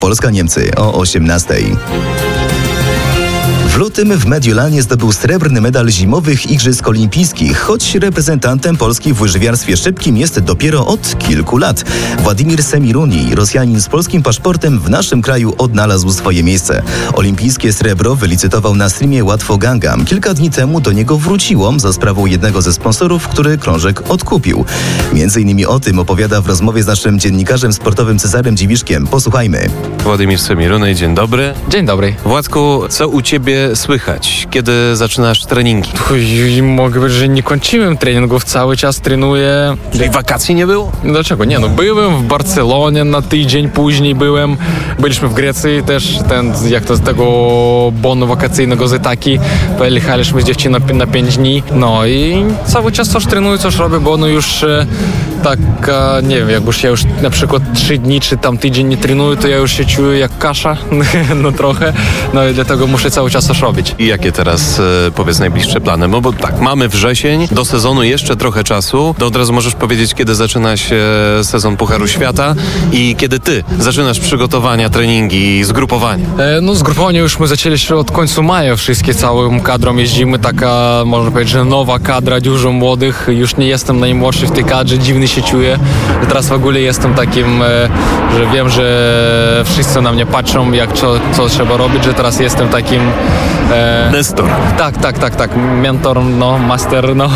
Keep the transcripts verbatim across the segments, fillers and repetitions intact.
Polska-Niemcy o osiemnastej. W lutym w Mediolanie zdobył srebrny medal zimowych Igrzysk Olimpijskich, choć reprezentantem Polski w łyżwiarstwie szybkim jest dopiero od kilku lat. Władimir Semiruni, Rosjanin z polskim paszportem, w naszym kraju odnalazł swoje miejsce. Olimpijskie srebro wylicytował na streamie Łatwo Gangam. Kilka dni temu do niego wróciło za sprawą jednego ze sponsorów, który krążek odkupił. Między innymi o tym opowiada w rozmowie z naszym dziennikarzem sportowym Cezarem Dziwiszkiem. Posłuchajmy. Władimir Semiruny, dzień dobry. Dzień dobry. Władku, co u Ciebie słychać? Kiedy zaczynasz treningi? Uj, mogę powiedzieć, że nie kończyłem treningów, cały czas trenuję. Czyli wakacji nie było? Dlaczego? Nie, no byłem w Barcelonie na tydzień, później byłem, byliśmy w Grecji też, ten, jak to z tego bonu wakacyjnego z Itaki, pojechaliśmy z dziewczyną na, na pięć dni, no i cały czas coś trenuję, coś robię, bo no już e, tak, e, nie wiem, jak już ja już na przykład trzy dni czy tam tydzień nie trenuję, to ja już się czuję jak kasza, no trochę, no i dlatego muszę cały czas coś robić. I jakie teraz, e, powiedz, najbliższe plany? No bo tak, mamy wrzesień, do sezonu jeszcze trochę czasu, to od razu możesz powiedzieć, kiedy zaczyna się sezon Pucharu Świata i kiedy ty zaczynasz przygotowania, treningi, zgrupowania? E, no zgrupowanie już my zaczęliśmy od końca maja, wszystkie całym kadrą jeździmy, taka można powiedzieć, że nowa kadra, dużo młodych, już nie jestem najmłodszy w tej kadrze, dziwny się czuję, teraz w ogóle jestem takim, e, że wiem, że wszyscy na mnie patrzą, jak co, co trzeba robić, że teraz jestem takim e, Nestor. Tak, tak, tak, tak, mentor, no, master, no,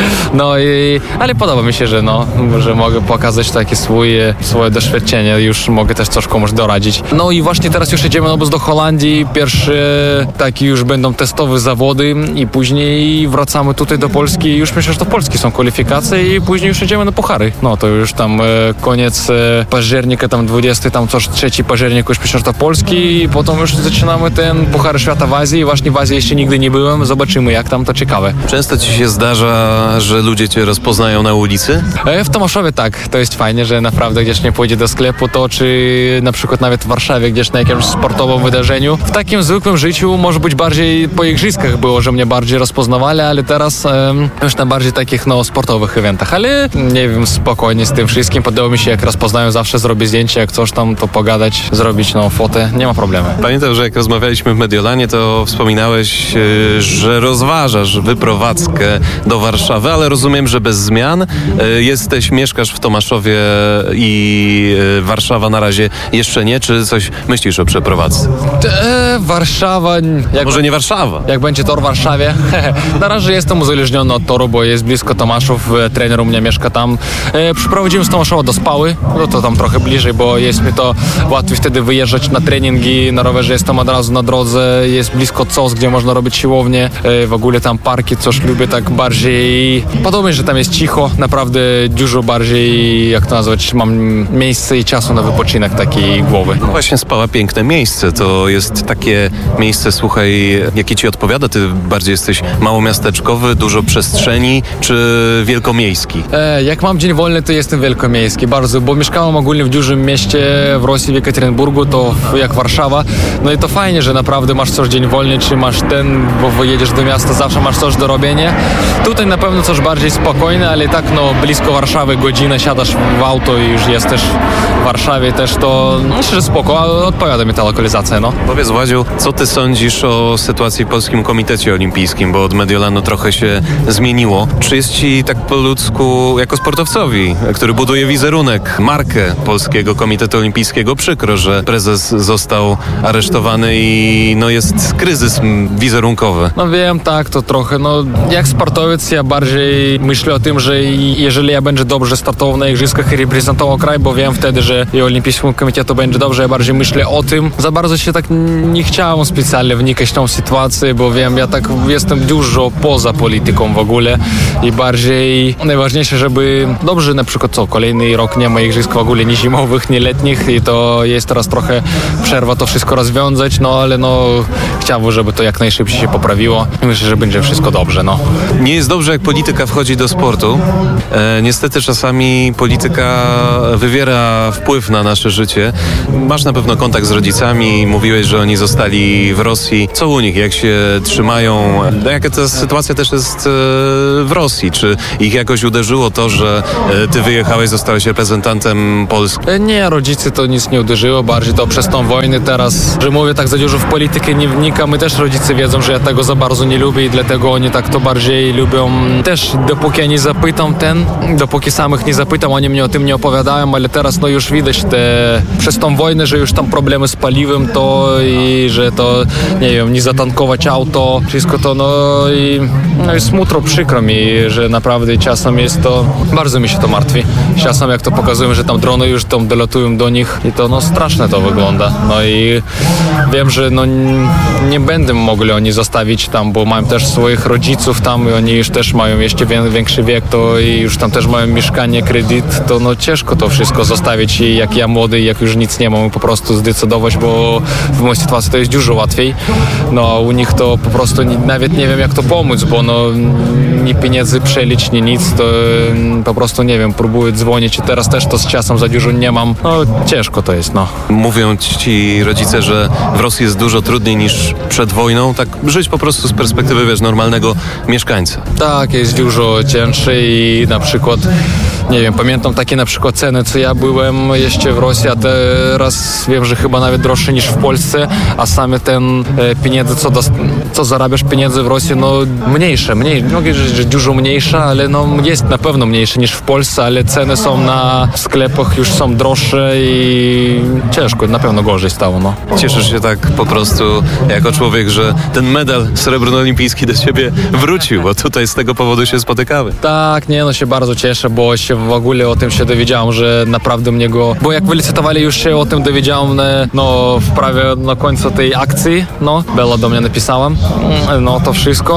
no i, ale podoba mi się, że no, że mogę pokazać takie swoje, swoje doświadczenie, już mogę też coś komuś doradzić. No i właśnie teraz już jedziemy na obóz do Holandii, pierwsze takie już będą testowe zawody i później wracamy tutaj do Polski i już myślę, że do Polski są kwalifikacje i później już jedziemy na puchary. No to już tam e, koniec e, października, tam dwudziesty, tam coś trzeci października już myślę, że do Polski i potem już zaczynamy ten Puchar Świata w Azji. Właśnie w Azji jeszcze nigdy nie byłem, zobaczymy jak tam, to ciekawe. Często ci się zdarza, że ludzie cię rozpoznają na ulicy? E, w Tomaszowie tak, to jest fajnie, że naprawdę gdzieś nie pójdzie do sklepu, to czy na przykład nawet w Warszawie, gdzieś na jakimś sportowym wydarzeniu. W takim zwykłym życiu może być bardziej po igrzyskach było, że mnie bardziej rozpoznawali, ale teraz e, już na bardziej takich no sportowych eventach, ale nie wiem, spokojnie z tym wszystkim, podoba mi się jak rozpoznają, zawsze zrobię zdjęcie, jak coś tam, to pogadać, zrobić no fotę, nie ma problemu. Pamiętam, że jak rozmawialiśmy w Mediolanie, to wspominałeś, yy, że rozważasz wyprowadzkę do Warszawy, ale rozumiem, że bez zmian. Yy, jesteś, mieszkasz w Tomaszowie i yy, Warszawa na razie jeszcze nie, czy coś myślisz o przeprowadzce? E, Warszawa... Jak Może nie Warszawa? Jak będzie tor w Warszawie? Na razie jestem uzależniony od toru, bo jest blisko Tomaszów, trener u mnie mieszka tam. E, przyprowadziłem z Tomaszowa do Spały, no to tam trochę bliżej, bo jest mi to łatwiej wtedy wyjeżdżać na treningi, na rowerze jestem od razu na drodze, jest blisko C O S, gdzie można robić siłownię, e, w ogóle tam parki, coś lubię tak bardziej, podobnie, że tam jest cicho, naprawdę dużo bardziej, jak to nazwać, mam miejsce i czasu na wypoczynek takiej głowy. No właśnie, Spała, piękne miejsce, to jest takie miejsce, słuchaj, jakie ci odpowiada, ty bardziej jesteś małomiasteczkowy, dużo przestrzeni, czy wielkomiejski? E, jak mam dzień wolny, to jestem wielkomiejski, bardzo, bo mieszkałem ogólnie w dużym mieście w Rosji, w Jekaterynburgu, to jak Warszawa, no i to fajnie, że naprawdę masz coś dzień wolny, czy masz ten, bo wyjedziesz do miasta, zawsze masz coś do robienia. Tutaj na pewno coś bardziej spokojne, ale tak no blisko Warszawy, godzinę siadasz w auto i już jesteś w Warszawie też, to myślę, że spoko, ale odpowiada mi ta lokalizacja, no. Powiedz, Władziu, co ty sądzisz o sytuacji w Polskim Komitecie Olimpijskim, bo od Mediolanu trochę się zmieniło. Czy jest ci tak po ludzku, jako sportowcowi, który buduje wizerunek, markę Polskiego Komitetu Olimpijskiego, przykro, że prezes został aresztowany i no jest kryzys wizerunkowy? No wiem, tak, to trochę, no jak sportowiec ja bardziej myślę o tym, że jeżeli ja będę dobrze startował na igrzyskach i reprezentował kraj, bo wiem wtedy, że i Olimpijskiemu Komitetu będzie dobrze, ja bardziej myślę o tym. Za bardzo się tak nie chciałem specjalnie wnikać w tą sytuację, bo wiem, ja tak jestem dużo poza polityką w ogóle i bardziej najważniejsze, żeby dobrze na przykład co, kolejny rok nie ma igrzysk w ogóle nie zimowych, nie letnich i to jest teraz trochę przerwa to wszystko rozwiązać, no ale no chciałbym, żeby to jak najszybciej się poprawiło i myślę, że będzie wszystko dobrze, no. Nie jest dobrze, jak polityka wchodzi do sportu. E, niestety czasami polityka wywiera wpływ na nasze życie. Masz na pewno kontakt z rodzicami, mówiłeś, że oni zostali zostali w Rosji. Co u nich, jak się trzymają? Jaka ta sytuacja też jest w Rosji? Czy ich jakoś uderzyło to, że ty wyjechałeś, zostałeś reprezentantem Polski? Nie, rodzice to nic nie uderzyło, bardziej to przez tą wojnę teraz, że mówię tak za dużo w politykę nie wnikam. My też rodzice wiedzą, że ja tego za bardzo nie lubię i dlatego oni tak to bardziej lubią. Też dopóki ja nie zapytam ten, dopóki samych nie zapytam, oni mnie o tym nie opowiadają, ale teraz no już widać te, przez tą wojnę, że już tam problemy z paliwem to i że to, nie wiem, nie zatankować auto, wszystko to, no i no i smutno, przykro mi, że naprawdę czasem jest to, bardzo mi się to martwi. Czasem jak to pokazują, że tam drony już tam dolatują do nich i to no straszne to wygląda. No i wiem, że no nie będą mogli oni zostawić tam, bo mają też swoich rodziców tam i oni już też mają jeszcze większy wiek, to i już tam też mają mieszkanie, kredyt, to no ciężko to wszystko zostawić i jak ja młody, jak już nic nie mam, po prostu zdecydować, bo w mojej sytuacji to jest dużo łatwiej. No a u nich to po prostu nie, nawet nie wiem jak to pomóc, bo no ni pieniędzy przelić, ni nic, to po prostu nie wiem, próbuję dzwonić i teraz też to z czasem za dużo nie mam. No ciężko to jest, no. Mówią ci rodzice, że w Rosji jest dużo trudniej niż przed wojną, tak żyć po prostu z perspektywy, wiesz, normalnego mieszkańca. Tak, jest dużo cięższe i na przykład, nie wiem, pamiętam takie na przykład ceny, co ja byłem jeszcze w Rosji, a teraz wiem, że chyba nawet droższe niż w Polsce, a same ten e, pieniądze, co, dos- co zarabiasz pieniędzy w Rosji, no mniejsze, mniej, nie mogę powiedzieć, że dużo mniejsze, ale no jest na pewno mniejsze niż w Polsce, ale ceny są na sklepach już są droższe i ciężko, na pewno gorzej stało, no. Cieszysz się tak po prostu jako człowiek, że ten medal srebrno-olimpijski do ciebie wrócił, bo tutaj z tego powodu się spotykamy. Tak, nie, no się bardzo cieszę, bo się w ogóle o tym się dowiedziałem, że naprawdę mnie go, bo jak wylicytowali już się o tym dowiedziałem, no w prawie na końcu tej akcji, no, Bella do mnie napisała, no to wszystko,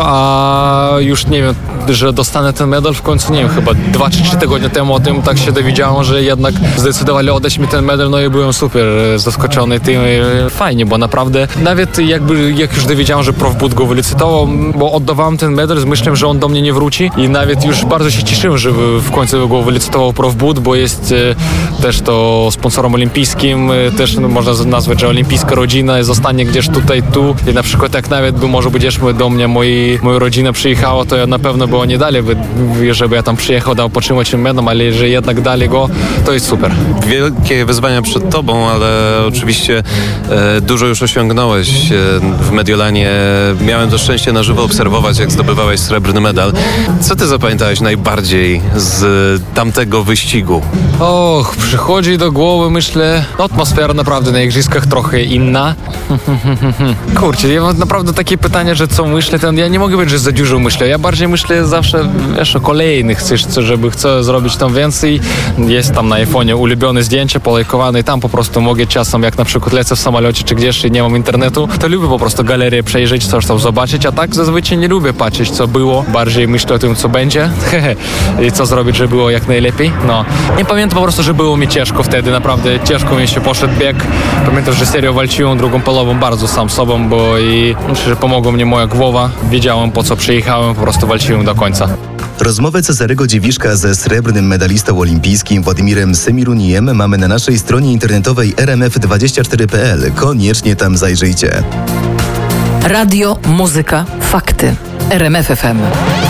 a już nie wiem, że dostanę ten medal w końcu, nie wiem, chyba dwa czy trzy tygodnie temu o tym tak się dowiedziałem, że jednak zdecydowali oddać mi ten medal, no i byłem super zaskoczony tym, fajnie, bo naprawdę nawet jakby, jak już dowiedziałem, że Profbud go wylicytował, bo oddawałem ten medal z myślą, że on do mnie nie wróci i nawet już bardzo się cieszyłem, że w końcu go wylicytował Profbud, bo jest e, też to sponsorem olimpijskim, e, też no, można nazwać, że olimpijska rodzina zostanie gdzieś tutaj, tu i na przykład jak nawet by może będziesz do mnie moi, moja rodzina przyjechała, to ja na pewno by oni dali, by, żeby ja tam przyjechał, dał potrzymać im medal, ale że jednak dali go, to jest super. Wielkie wyzwania przed tobą, ale oczywiście e, dużo już osiągnąłeś e, w Mediolanie. Miałem to szczęście na żywo obserwować, jak zdobywałeś srebrny medal. Co ty zapamiętałeś najbardziej z tamtego wyścigu? Och, przychodzi do głowy, myślę, no, atmosfera naprawdę na igrzyskach trochę inna. Kurczę, ja mam naprawdę takie pytanie, że co myślę, ten, ja nie mogę powiedzieć, że za dużo myślę. Ja bardziej myślę zawsze, wiesz, o kolejnych, chcesz, żeby chcę zrobić tam więcej. Jest tam na iPhone'ie ulubione zdjęcie, polajkowane i tam po prostu mogę czasem, jak na przykład lecę w samolocie czy gdzieś i nie mam internetu, to lubię po prostu galerię przejrzeć, coś tam zobaczyć, a tak zazwyczaj nie lubię patrzeć, co było. Bardziej myślę o tym, co będzie i co zrobić, żeby było jak najlepiej. No. Nie pamiętam po prostu, że było mi ciężko wtedy, naprawdę ciężko mi się poszedł bieg. Pamiętam, że serio walczyłem drugą polową bardzo sam sobą, bo i myślę, że pomogła mnie moja głowa. Wiedziałem, po co przyjechałem, po prostu walczyłem do końca. Rozmowę Cezarego Dziewiszka ze srebrnym medalistą olimpijskim Władimirem Semirunijem mamy na naszej stronie internetowej r m f dwadzieścia cztery kropka p l. Koniecznie tam zajrzyjcie. Radio, muzyka, fakty. R M F F M.